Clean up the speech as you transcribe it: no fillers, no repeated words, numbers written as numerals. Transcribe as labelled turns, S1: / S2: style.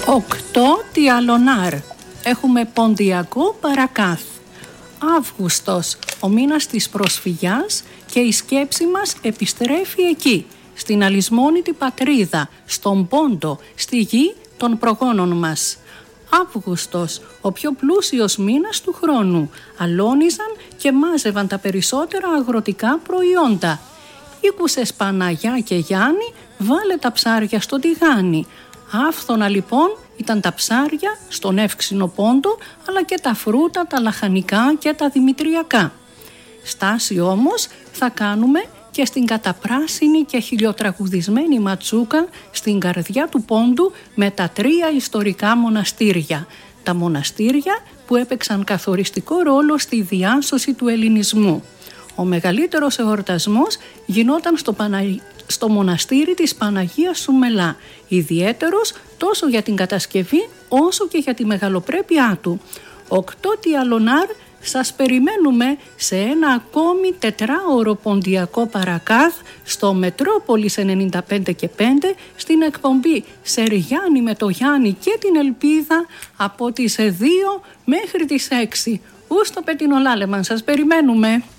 S1: 8 Τιαλονάρ. Έχουμε ποντιακό Παρακάθ. Αύγουστος, ο μήνας της προσφυγιάς, και η σκέψη μας επιστρέφει εκεί, στην αλυσμόνητη πατρίδα, στον Πόντο, στη γη των προγόνων μας. Αύγουστος, ο πιο πλούσιος μήνας του χρόνου, αλώνιζαν και μάζευαν τα περισσότερα αγροτικά προϊόντα. Ήκουσες Παναγιά και Γιάννη, βάλε τα ψάρια στο τηγάνι. Άφθονα λοιπόν ήταν τα ψάρια στον Εύξηνο Πόντο, αλλά και τα φρούτα, τα λαχανικά και τα δημητριακά. Στάση όμως θα κάνουμε και στην καταπράσινη και χιλιοτραγουδισμένη Ματσούκα, στην καρδιά του Πόντου, με τα 3 ιστορικά μοναστήρια. Τα μοναστήρια που έπαιξαν καθοριστικό ρόλο στη διάσωση του ελληνισμού. Ο μεγαλύτερος εορτασμός γινόταν στο μοναστήρι της Παναγίας Σουμελά, ιδιαίτερος τόσο για την κατασκευή όσο και για τη μεγαλοπρέπειά του. 8 Τιαλονάρ, σας περιμένουμε σε ένα ακόμη 4ωρο ποντιακό Παρακάθ στο Μετρόπολης 95 και 5, στην εκπομπή Σεριάννη με το Γιάννη και την Ελπίδα, από τις 2 μέχρι τις 6. Ούστο Πετινολάλεμαν, σας περιμένουμε.